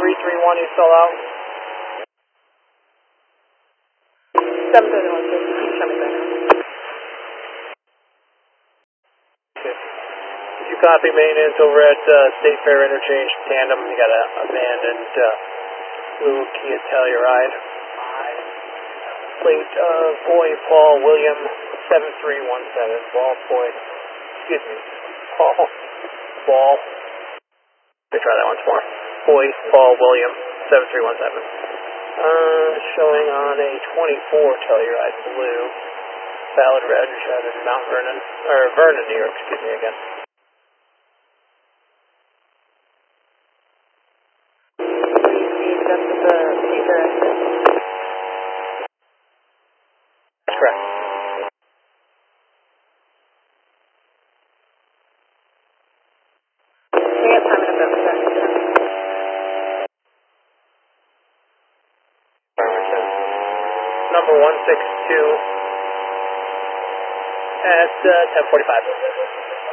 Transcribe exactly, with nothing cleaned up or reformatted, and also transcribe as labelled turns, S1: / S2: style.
S1: three three one, you still out?
S2: seven thirty-one, sir. Show me back.
S1: Did you copy maintenance over at uh, State Fair Interchange Tandem? You got a abandoned uh, blue Kia Telluride. Plate of boy Paul William seven three one seven. Ball boy. Excuse me. Paul. Ball. Let me try that once more. Boy Paul William seven three one seven. Uh, showing on a twenty-four Telluride blue. Valid red, in Mount Vernon, or Vernon, New York, excuse me again.
S2: That's the speaker.
S1: That's correct.
S2: We have time in a bit, sir.
S1: Farmington. Number one six two at uh, ten forty-five.